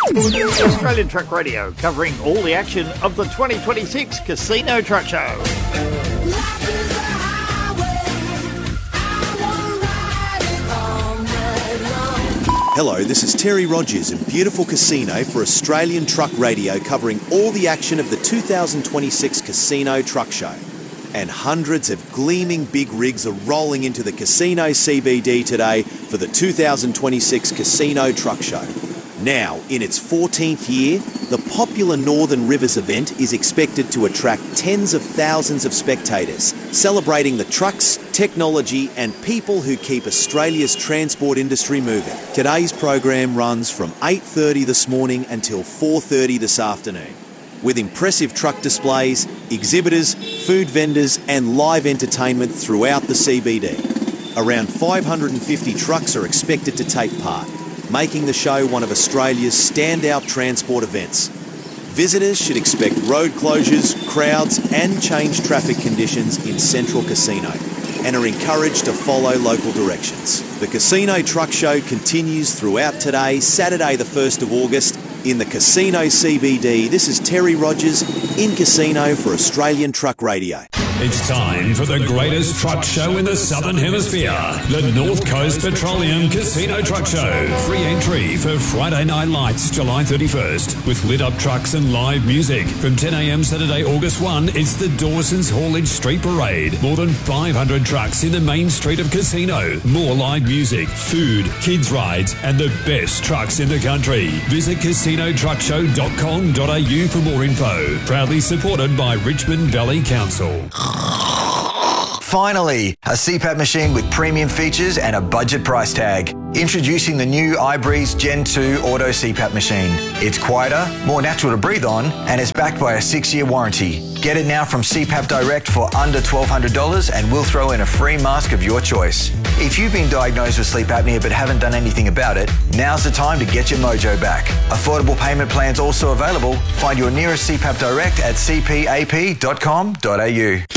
Australian Truck Radio, covering all the action of the 2026 Casino Truck Show. Hello, this is Terry Rogers in beautiful Casino for Australian Truck Radio, covering all the action of the 2026 Casino Truck Show. And hundreds of gleaming big rigs are rolling into the Casino CBD today for the 2026 Casino Truck Show. Now, in its 14th year, the popular Northern Rivers event is expected to attract tens of thousands of spectators, celebrating the trucks, technology and people who keep Australia's transport industry moving. Today's program runs from 8:30 this morning until 4:30 this afternoon, with impressive truck displays, exhibitors, food vendors and live entertainment throughout the CBD. Around 550 trucks are expected to take part, making the show one of Australia's standout transport events. Visitors should expect road closures, crowds and changed traffic conditions in Central Casino, and are encouraged to follow local directions. The Casino Truck Show continues throughout today, Saturday the 1st of August, in the Casino CBD. This is Terry Rogers in Casino for Australian Truck Radio. It's time for the greatest truck show in the Southern Hemisphere, the North Coast Petroleum Casino Truck Show. Free entry for Friday Night Lights, July 31st, with lit-up trucks and live music. From 10 a.m. Saturday, August 1, it's the Dawson's Haulage Street Parade. More than 500 trucks in the main street of Casino. More live music, food, kids' rides, and the best trucks in the country. Visit casinotruckshow.com.au for more info. Proudly supported by Richmond Valley Council. Finally, a CPAP machine with premium features and a budget price tag. Introducing the new iBreeze Gen 2 Auto CPAP machine. It's quieter, more natural to breathe on, and is backed by a 6-year warranty. Get it now from CPAP Direct for under $1,200 and we'll throw in a free mask of your choice. If you've been diagnosed with sleep apnea but haven't done anything about it, now's the time to get your mojo back. Affordable payment plans also available. Find your nearest CPAP Direct at cpap.com.au.